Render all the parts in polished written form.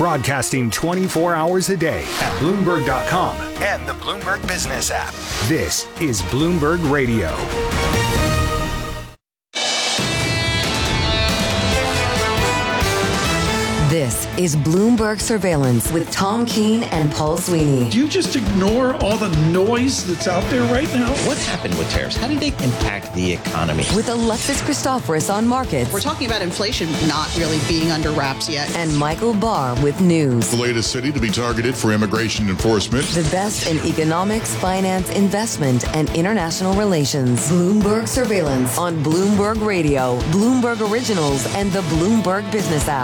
Broadcasting 24 hours a day at Bloomberg.com and the Bloomberg Business app. This is Bloomberg Radio. This is Bloomberg Surveillance with Tom Keene and Paul Sweeney. Do you just ignore all the noise that's out there right now? What happened with tariffs? How did they impact the economy? With Alexis Christoforous on markets. We're talking about inflation not really being under wraps yet. And Michael Barr with news. The latest city to be targeted for immigration enforcement. The best in economics, finance, investment, and international relations. Bloomberg Surveillance on Bloomberg Radio, Bloomberg Originals, and the Bloomberg Business app.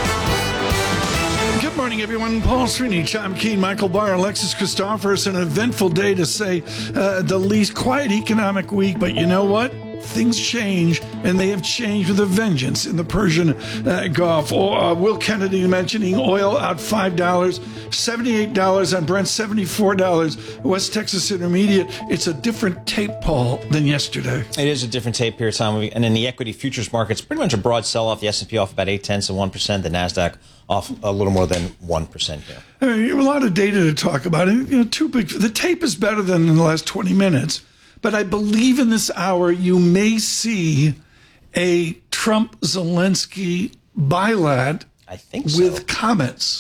Good morning, everyone. Paul Sweeney, Tom Keene, Michael Barr, Alexis Christoforous. An eventful day, to say the least. Quiet economic week, but you know what? Things change, and they have changed with a vengeance in the Persian Gulf. Will Kennedy mentioning oil out $5, $78 on Brent, $74. West Texas Intermediate. It's a different tape, Paul, than yesterday. It is a different tape here, Tom. And in the equity futures markets, pretty much a broad sell-off. The S&P off about 0.8%. The NASDAQ off a little more than 1% here. A lot of data to talk about. The tape is better than in the last 20 minutes. But I believe in this hour you may see a Trump-Zelensky bilat I think so. with comments.